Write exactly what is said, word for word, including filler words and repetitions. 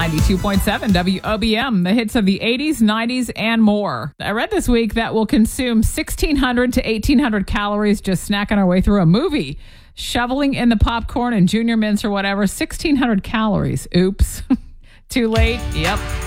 ninety-two point seven W O B M, the hits of the eighties, nineties, and more. I read this week that we'll consume sixteen hundred to eighteen hundred calories just snacking our way through a movie. Shoveling in the popcorn and junior mints or whatever, sixteen hundred calories. Oops. Too late. Yep.